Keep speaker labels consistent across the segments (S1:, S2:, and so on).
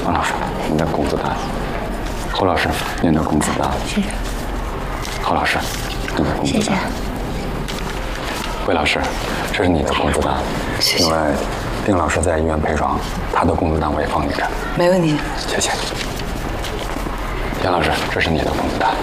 S1: 王老师，您的工资单。侯老师，您的工资单。
S2: 谢谢。
S1: 郝老师，您的工资单。谢谢。魏老师，这是你的工资单。
S2: 谢谢。
S1: 另外，丁老师在医院陪床，他的工资单我也放你这。
S2: 没问题。
S1: 谢谢。杨老师，这是你的工资单。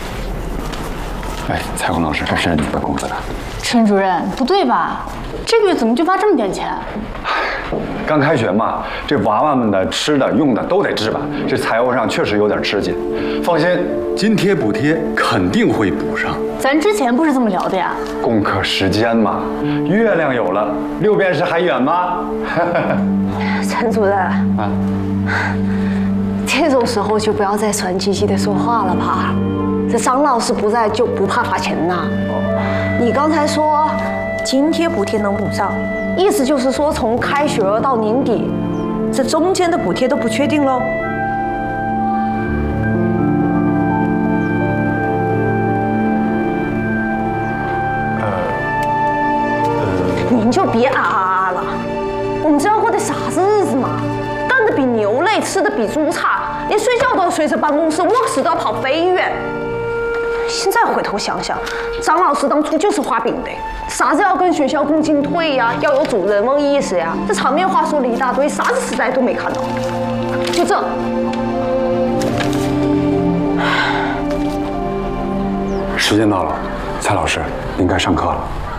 S1: 哎，彩虹老师，这是你的工资单。
S3: 陈主任，不对吧？这个月怎么就发这么点钱？
S1: 刚开学嘛，这娃娃们的吃的用的都得置办，这财务上确实有点吃紧。放心，津贴补贴肯定会补上。
S3: 咱之前不是这么聊的呀？
S1: 共克时艰嘛，月亮有了，6便士还远吗？
S4: 陈主任啊，这种时候就不要再喘唧唧的说话了吧。这张老师不在就不怕罚钱呐。你刚才说津贴补贴能补上，意思就是说从开学到年底，这中间的补贴都不确定喽。您就别啊了，我们这要过的啥子日子嘛？干得比牛累，吃得比猪差，连睡觉都要随着办公室，卧室都要跑飞院。现在回头想想，张老师当初就是画饼的，啥子要跟学校共进退呀，要有主人翁意识呀，这场面话说了一大堆，啥子时代都没看到。就这，
S1: 时间到了，蔡老师，您该上课了。